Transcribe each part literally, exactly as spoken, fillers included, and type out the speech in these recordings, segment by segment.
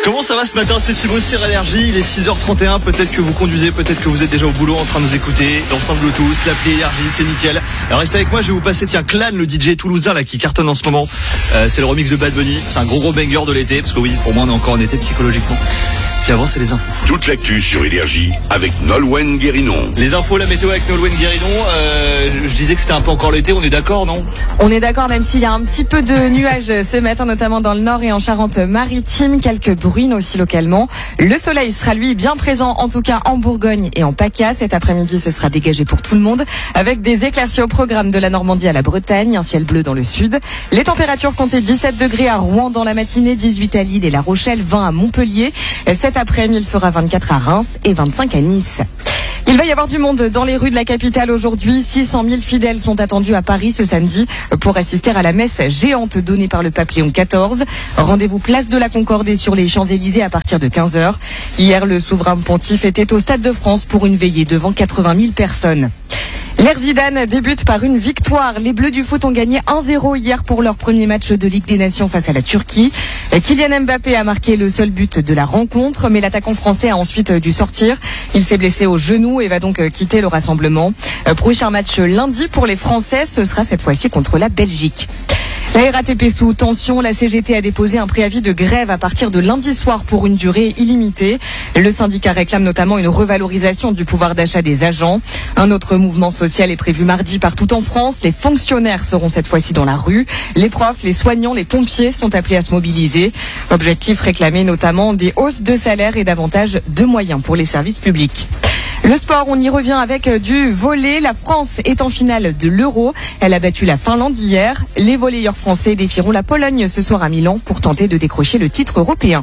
Comment ça va ce matin? C'est Thibaut sur Énergie, il est six heures trente et un, peut-être que vous conduisez, peut-être que vous êtes déjà au boulot en train de nous écouter. L'ensemble Bluetooth, l'appli Énergie, c'est nickel. Alors restez avec moi, je vais vous passer tiens Clan, le D J toulousain là qui cartonne en ce moment. Euh, c'est le remix de Bad Bunny, c'est un gros gros banger de l'été, parce que oui, pour moi on est encore en été psychologiquement. Puis avant c'est les infos. Toute l'actu sur Énergie avec Nolwenn Guérinon. Les infos, la météo avec Nolwenn Guérinon. Euh, je disais que c'était un peu encore l'été, on est d'accord, non? On est d'accord, même s'il y a un petit peu de nuages ce matin, notamment dans le nord et en Charente-Maritime, quelques bruines aussi localement. Le soleil sera lui bien présent, en tout cas en Bourgogne et en PACA. Cet après-midi, ce sera dégagé pour tout le monde, avec des éclaircies au programme de la Normandie à la Bretagne, un ciel bleu dans le sud. Les températures comptaient dix-sept degrés à Rouen dans la matinée, dix-huit à Lille et La Rochelle, vingt à Montpellier. Cet après-midi, il fera vingt-quatre à Reims et vingt-cinq à Nice. Il va y avoir du monde dans les rues de la capitale aujourd'hui. six cent mille fidèles sont attendus à Paris ce samedi pour assister à la messe géante donnée par le pape Léon quatorze. Rendez-vous place de la Concorde et sur les Champs-Élysées à partir de quinze heures. Hier, le souverain pontife était au Stade de France pour une veillée devant quatre-vingt mille personnes. L'Air Zidane débute par une victoire. Les Bleus du foot ont gagné un zéro hier pour leur premier match de Ligue des Nations face à la Turquie. Kylian Mbappé a marqué le seul but de la rencontre, mais l'attaquant français a ensuite dû sortir. Il s'est blessé au genou et va donc quitter le rassemblement. Prochain match lundi pour les Français, ce sera cette fois-ci contre la Belgique. La R A T P sous tension, la C G T a déposé un préavis de grève à partir de lundi soir pour une durée illimitée. Le syndicat réclame notamment une revalorisation du pouvoir d'achat des agents. Un autre mouvement social est prévu mardi partout en France. Les fonctionnaires seront cette fois-ci dans la rue. Les profs, les soignants, les pompiers sont appelés à se mobiliser. Objectif réclamer notamment des hausses de salaire et davantage de moyens pour les services publics. Le sport, on y revient avec du volley. La France est en finale de l'Euro. Elle a battu la Finlande hier. Les volleyeurs français défieront la Pologne ce soir à Milan pour tenter de décrocher le titre européen.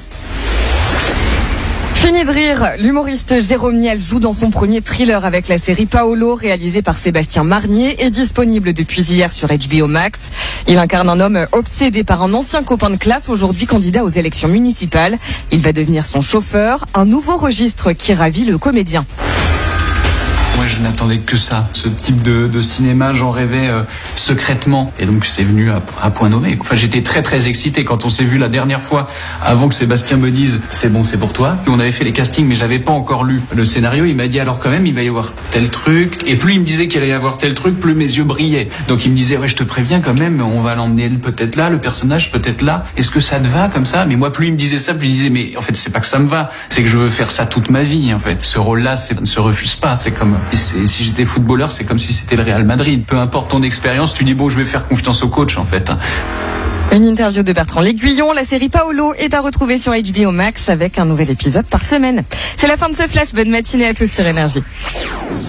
Fini de rire, l'humoriste Jérôme Niel joue dans son premier thriller avec la série Paolo, réalisée par Sébastien Marnier et disponible depuis hier sur H B O Max. Il incarne un homme obsédé par un ancien copain de classe, aujourd'hui candidat aux élections municipales. Il va devenir son chauffeur, un nouveau registre qui ravit le comédien. Moi, je n'attendais que ça. Ce type de, de cinéma, j'en rêvais euh, secrètement. Et donc, c'est venu à, à point nommé. Enfin, j'étais très, très excité quand on s'est vu la dernière fois, avant que Sébastien me dise « c'est bon, c'est pour toi ». On avait fait les castings, mais j'avais pas encore lu le scénario. Il m'a dit « alors quand même, il va y avoir tel truc ». Et plus il me disait qu'il allait y avoir tel truc, plus mes yeux brillaient. Donc, il me disait « ouais, je te préviens quand même, on va l'emmener peut-être là, le personnage peut-être là. Est-ce que ça te va comme ça ?» Mais moi, plus il me disait ça, plus il disait « mais en fait, c'est pas que ça me va, c'est que je veux faire ça toute ma vie, en fait. Ce rôle-là, c'est, ne se refuse pas. C'est comme... C'est, si j'étais footballeur, c'est comme si c'était le Real Madrid. Peu importe ton expérience, tu dis bon, je vais faire confiance au coach en fait. Une interview de Bertrand L'Aiguillon. La série Paolo est à retrouver sur H B O Max avec un nouvel épisode par semaine. C'est la fin de ce flash. Bonne matinée à tous sur Énergie.